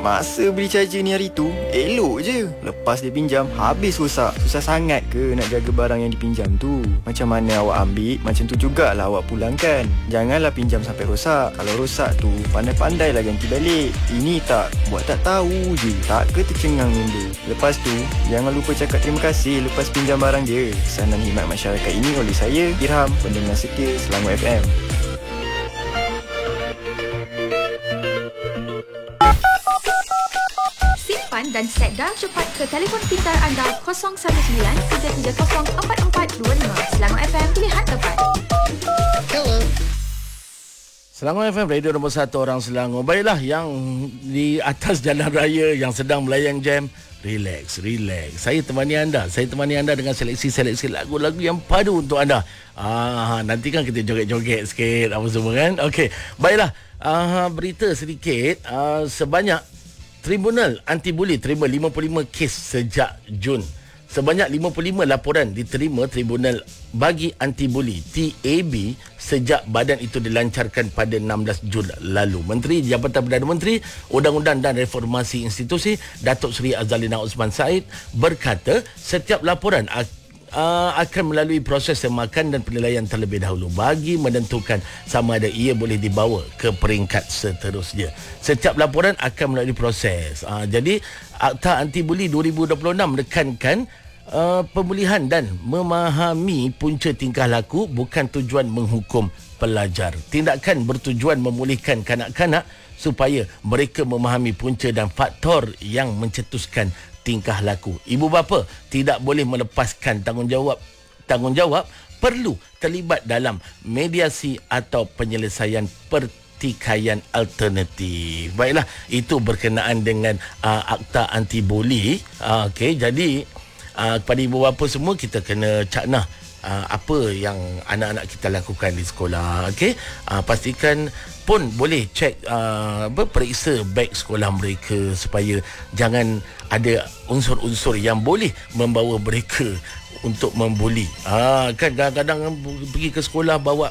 Masa beli charger ni hari tu, elok je. Lepas dia pinjam, habis rosak. Susah sangat ke nak jaga barang yang dipinjam tu? Macam mana awak ambil, macam tu jugalah awak pulangkan. Janganlah pinjam sampai rosak. Kalau rosak tu, pandai-pandailah ganti balik. Ini tak, buat tak tahu je. Tak ke tercengang member. Lepas tu, jangan lupa cakap terima kasih lepas pinjam barang dia. Pesanan khidmat masyarakat ini oleh saya, Irham, pendengar setia Selangor FM. Dan set darah cepat ke telefon pintar anda 019-330-4425. Selangor FM, pilihan tepat. Hello. Selangor FM, radio nombor 1 orang Selangor. Baiklah, yang di atas jalan raya yang sedang melayang jam, relax. Saya temani anda dengan seleksi lagu-lagu yang padu untuk anda. Nanti kan kita joget-joget sikit apa semua kan. Okey, baiklah. Berita sedikit. Sebanyak Tribunal Anti-Buli terima 55 kes sejak Jun. Sebanyak 55 laporan diterima Tribunal bagi Anti-Buli TAB sejak badan itu dilancarkan pada 16 Jun lalu. Menteri Jabatan Perdana Menteri, Undang-Undang dan Reformasi Institusi, Datuk Seri Azalina Osman Said berkata setiap laporan akan melalui proses semakan dan penilaian terlebih dahulu bagi menentukan sama ada ia boleh dibawa ke peringkat seterusnya. Setiap laporan akan melalui proses. Jadi Akta Anti-Buli 2026 menekankan pemulihan dan memahami punca tingkah laku bukan tujuan menghukum pelajar. Tindakan bertujuan memulihkan kanak-kanak supaya mereka memahami punca dan faktor yang mencetuskan tingkah laku. Ibu bapa tidak boleh melepaskan tanggungjawab perlu terlibat dalam mediasi atau penyelesaian pertikaian alternatif. Baiklah, itu berkenaan dengan Akta Anti-Buli. Okey, jadi kepada ibu bapa semua kita kena caknah apa yang anak-anak kita lakukan di sekolah. Okey, pastikan pun boleh cek periksa beg sekolah mereka supaya jangan ada unsur-unsur yang boleh membawa mereka untuk membuli. Kan kadang-kadang pergi ke sekolah bawa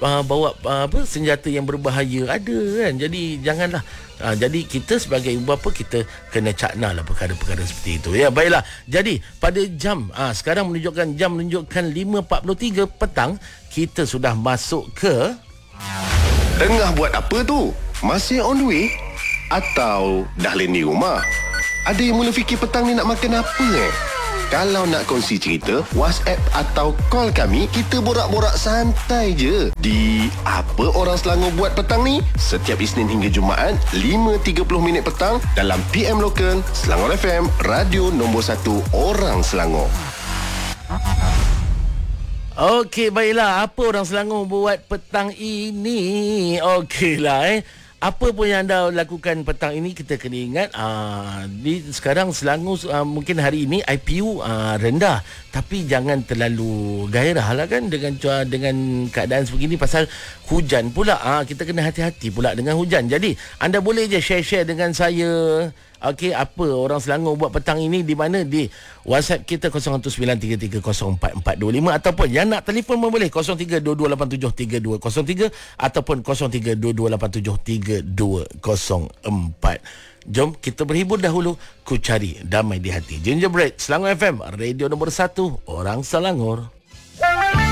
senjata yang berbahaya ada kan. Jadi janganlah. Jadi kita sebagai ibu bapa kita kena caknalah perkara-perkara seperti itu. Ya, baiklah. Jadi pada jam sekarang menunjukkan 5.43 petang, kita sudah masuk ke Tengah buat apa tu? Masih on the way? Atau dah landing rumah? Ada yang mula fikir petang ni nak makan apa Kalau nak kongsi cerita, WhatsApp atau call kami, kita borak-borak santai je. Di Apa Orang Selangor Buat Petang ni, setiap Isnin hingga Jumaat, 5.30 petang dalam PM Lokal, Selangor FM, radio nombor 1 orang Selangor. Okey, baiklah. Apa Orang Selangor buat petang ini? Okeylah apa pun yang anda lakukan petang ini, kita kena ingat sekarang Selangor mungkin hari ini IPU rendah, tapi jangan terlalu gairah lah kan dengan keadaan sebegini pasal hujan pula. Kita kena hati-hati pula dengan hujan. Jadi anda boleh je share dengan saya. Okey, apa Orang Selangor buat petang ini di mana? Di WhatsApp kita 0193304425 ataupun yang nak telefon pun boleh 0322873203 ataupun 0322873204. Jom kita berhibur dahulu. Ku Cari Damai di Hati. Ginger Bread, Selangor FM, radio nombor 1 orang Selangor.